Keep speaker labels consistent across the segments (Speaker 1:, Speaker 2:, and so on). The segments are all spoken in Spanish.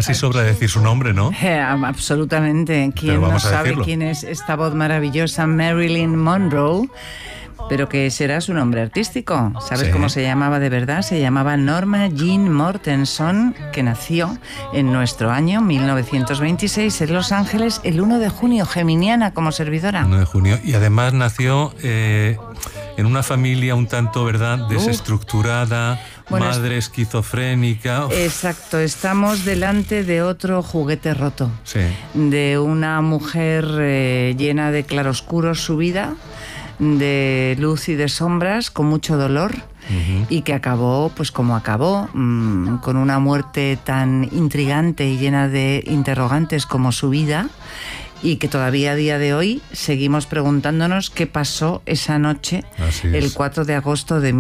Speaker 1: casi sobra decir su nombre, ¿no?
Speaker 2: Absolutamente. ¿Quién no sabe quién es esta voz maravillosa? Marilyn Monroe. Pero que será su nombre artístico. ¿Sabes cómo se llamaba de verdad? Se llamaba Norma Jean Mortenson, que nació en nuestro año 1926 en Los Ángeles el 1 de junio, geminiana como servidora.
Speaker 1: 1 de junio. Y además nació en una familia un tanto, ¿verdad?, desestructurada, madre esquizofrénica.
Speaker 2: Exacto, estamos delante de otro juguete roto. Sí. De una mujer llena de claroscuros su vida, de luz y de sombras, con mucho dolor, y que acabó pues como acabó, con una muerte tan intrigante y llena de interrogantes como su vida, y que todavía a día de hoy seguimos preguntándonos qué pasó esa noche, el 4 de agosto de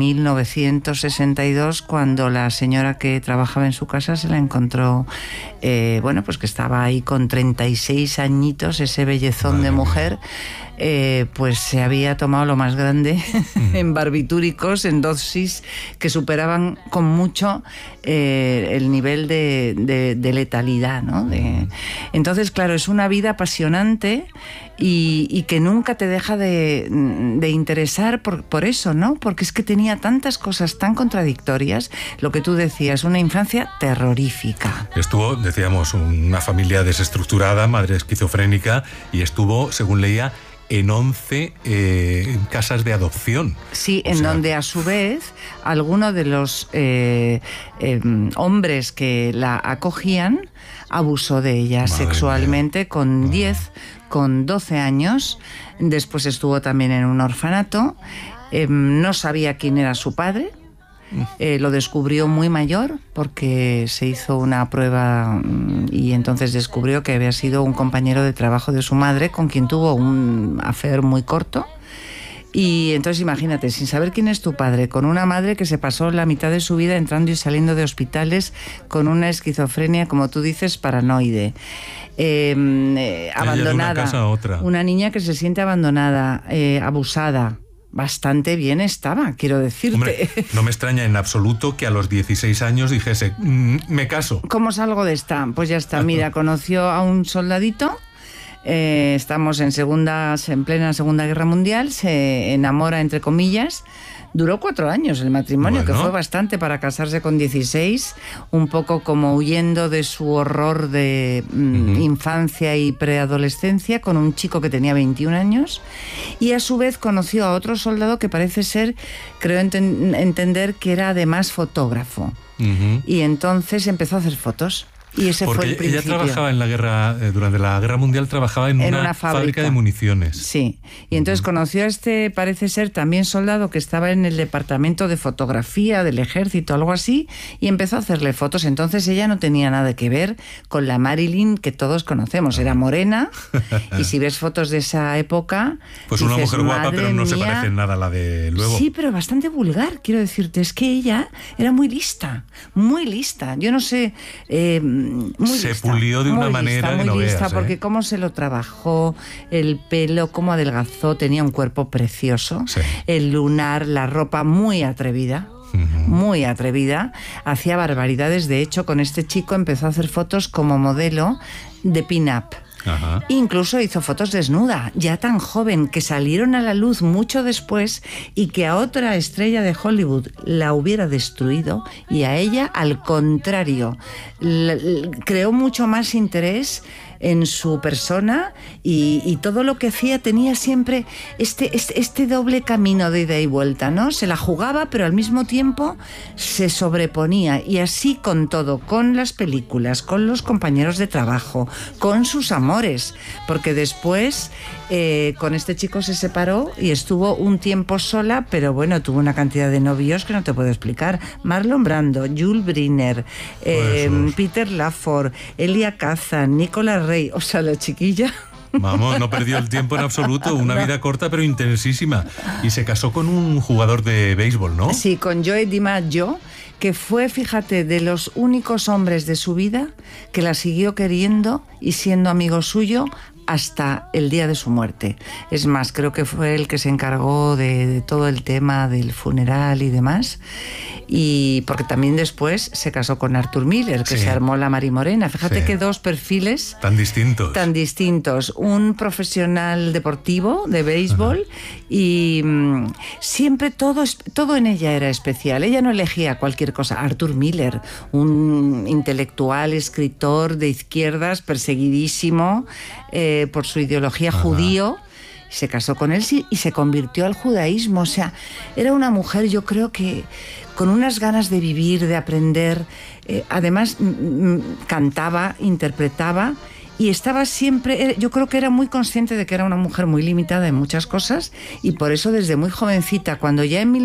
Speaker 2: 1962, cuando la señora que trabajaba en su casa se la encontró, pues que estaba ahí con 36 añitos, ese bellezón de mujer. Pues se había tomado lo más grande en barbitúricos, en dosis que superaban con mucho el nivel de letalidad, ¿no? Entonces, claro, es una vida apasionante y que nunca te deja de interesar por eso, ¿no? Porque es que tenía tantas cosas tan contradictorias, lo que tú decías, una infancia terrorífica.
Speaker 1: Estuvo, decíamos, una familia desestructurada, madre esquizofrénica, y estuvo, según leía, en 11 casas de adopción.
Speaker 2: Sí, donde a su vez algunos de los hombres que la acogían abusó de ella sexualmente con 10, con 12 años. Después estuvo también en un orfanato. No sabía quién era su padre. Lo descubrió muy mayor porque se hizo una prueba y entonces descubrió que había sido un compañero de trabajo de su madre con quien tuvo un affair muy corto. Y entonces imagínate, sin saber quién es tu padre, con una madre que se pasó la mitad de su vida entrando y saliendo de hospitales con una esquizofrenia, como tú dices, paranoide. Abandonada. De una casa a otra. Una niña que se siente abandonada, abusada. Bastante bien estaba, quiero decirte.
Speaker 1: Hombre, no me extraña en absoluto que a los 16 años dijese, me caso.
Speaker 2: ¿Cómo salgo de esta? Pues ya está, mira, conoció a un soldadito, estamos en plena Segunda Guerra Mundial, se enamora, entre comillas. Duró 4 años el matrimonio, que fue bastante para casarse con 16, un poco como huyendo de su horror de infancia y preadolescencia, con un chico que tenía 21 años, y a su vez conoció a otro soldado que parece ser, creo entender que era además fotógrafo, y entonces empezó a hacer fotos. Y ese fue el principio.
Speaker 1: Ella trabajaba en la guerra, durante la Guerra Mundial trabajaba en una fábrica de municiones.
Speaker 2: Sí, y entonces conoció a este, parece ser también soldado, que estaba en el departamento de fotografía del ejército, algo así, y empezó a hacerle fotos. Entonces ella no tenía nada que ver con la Marilyn que todos conocemos, era morena, y si ves fotos de esa época...
Speaker 1: Pues dices, una mujer guapa, pero no se parece en nada a la de luego.
Speaker 2: Sí, pero bastante vulgar, quiero decirte, es que ella era muy lista, yo no sé...
Speaker 1: se pulió de una manera que no veas,
Speaker 2: porque cómo se lo trabajó, el pelo, cómo adelgazó, tenía un cuerpo precioso, el lunar, la ropa muy atrevida. Muy atrevida, hacía barbaridades. De hecho, con este chico empezó a hacer fotos como modelo de pin-up. Incluso hizo fotos desnuda, ya tan joven, que salieron a la luz mucho después y que a otra estrella de Hollywood la hubiera destruido, y a ella, al contrario, creó mucho más interés en su persona, y todo lo que hacía tenía siempre este doble camino de ida y vuelta, ¿no? Se la jugaba, pero al mismo tiempo se sobreponía, y así con todo, con las películas, con los compañeros de trabajo, con sus amores, porque después con este chico se separó y estuvo un tiempo sola, pero bueno, tuvo una cantidad de novios que no te puedo explicar. Marlon Brando, Jules Briner, Peter Lawford, Elia Kazan, Nicola Rey, o sea, la chiquilla...
Speaker 1: Vamos, no perdió el tiempo en absoluto, una vida corta pero intensísima. Y se casó con un jugador de béisbol, ¿no?
Speaker 2: Sí, con Joe DiMaggio, que fue, fíjate, de los únicos hombres de su vida que la siguió queriendo y siendo amigo suyo hasta el día de su muerte. Es más, creo que fue el que se encargó de todo el tema del funeral y demás. Y porque también después se casó con Arthur Miller, que se armó la Marimorena. Fíjate que dos perfiles
Speaker 1: tan distintos.
Speaker 2: Un profesional deportivo de béisbol y siempre todo en ella era especial. Ella no elegía cualquier cosa. Arthur Miller, un intelectual, escritor de izquierdas, perseguidísimo por su ideología judío. Se casó con él y se convirtió al judaísmo. O sea, era una mujer, yo creo que con unas ganas de vivir, de aprender. Además, cantaba, interpretaba y estaba siempre... Yo creo que era muy consciente de que era una mujer muy limitada en muchas cosas y por eso desde muy jovencita, cuando ya en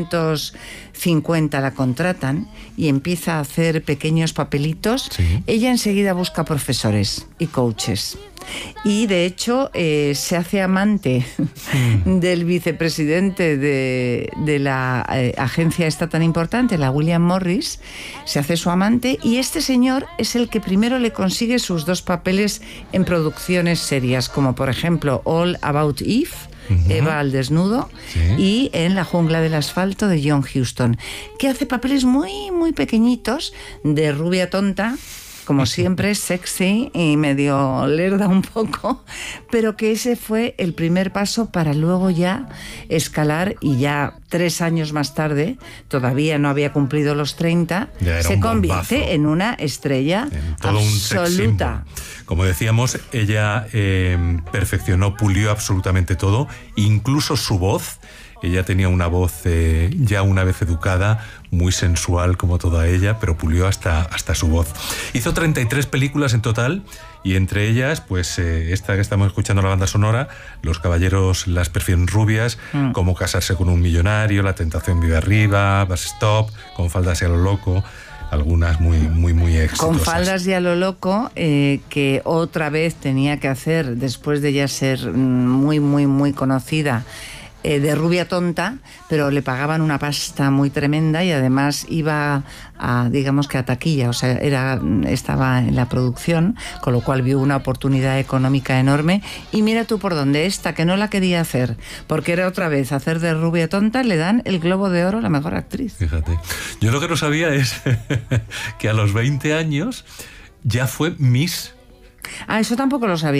Speaker 2: 1950 la contratan y empieza a hacer pequeños papelitos, ella enseguida busca profesores y coaches. Y de hecho se hace amante del vicepresidente de la agencia esta tan importante, la William Morris. Se hace su amante y este señor es el que primero le consigue sus 2 papeles en producciones serias, como por ejemplo All About Eve, Eva al desnudo, y en La jungla del asfalto de John Huston, que hace papeles muy muy pequeñitos de rubia tonta, como siempre, sexy y medio lerda un poco, pero que ese fue el primer paso para luego ya escalar y ya 3 años más tarde, todavía no había cumplido los 30, se convierte en una estrella absoluta.
Speaker 1: Como decíamos, ella perfeccionó, pulió absolutamente todo, incluso su voz. Ella tenía una voz ya una vez educada, muy sensual como toda ella, pero pulió hasta su voz. Hizo 33 películas en total y entre ellas, pues esta que estamos escuchando, la banda sonora, Los caballeros las prefieren rubias, Cómo casarse con un millonario, La tentación vive arriba, Bus Stop, Con faldas y a lo loco. Algunas muy exitosas.
Speaker 2: Con faldas y a lo loco, que otra vez tenía que hacer después de ya ser muy conocida, de rubia tonta, pero le pagaban una pasta muy tremenda y además iba a, digamos que a taquilla, o sea, estaba en la producción, con lo cual vio una oportunidad económica enorme. Y mira tú por dónde, esta que no la quería hacer, porque era otra vez hacer de rubia tonta, le dan el Globo de Oro a la mejor actriz.
Speaker 1: Fíjate, yo lo que no sabía es que a los 20 años ya fue Miss.
Speaker 2: Eso tampoco lo sabía.